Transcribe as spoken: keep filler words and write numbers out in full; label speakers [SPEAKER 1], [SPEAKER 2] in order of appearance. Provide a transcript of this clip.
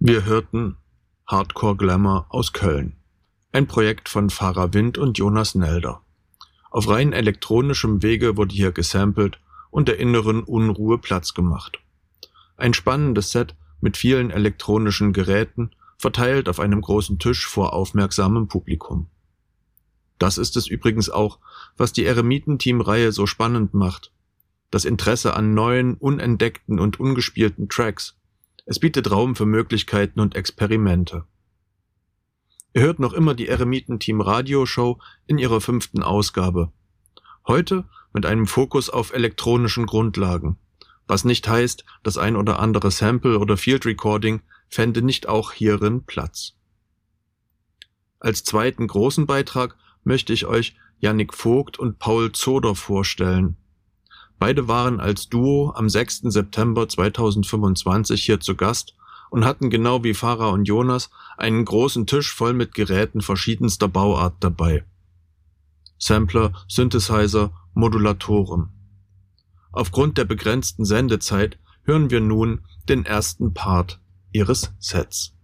[SPEAKER 1] Wir hörten Hardcore Glamour aus Köln, ein Projekt von Farah Wind und Jonas Nelder. Auf rein elektronischem Wege wurde hier gesampelt und der inneren Unruhe Platz gemacht. Ein spannendes Set mit vielen elektronischen Geräten, verteilt auf einem großen Tisch vor aufmerksamem Publikum. Das ist es übrigens auch, was die Eremiten-Team-Reihe so spannend macht. Das Interesse an neuen, unentdeckten und ungespielten Tracks. Es bietet Raum für Möglichkeiten und Experimente. Ihr hört noch immer die Eremiten-Team-Radioshow in ihrer fünften Ausgabe. Heute mit einem Fokus auf elektronischen Grundlagen. Was nicht heißt, das ein oder andere Sample oder Field Recording fände nicht auch hierin Platz. Als zweiten großen Beitrag möchte ich euch Yannick Vogt und Paul Zoder vorstellen. Beide waren als Duo am sechsten September zweitausendfünfundzwanzig hier zu Gast und hatten genau wie Farah und Jonas einen großen Tisch voll mit Geräten verschiedenster Bauart dabei. Sampler, Synthesizer, Modulatoren. Aufgrund der begrenzten Sendezeit hören wir nun den ersten Part ihres Sets.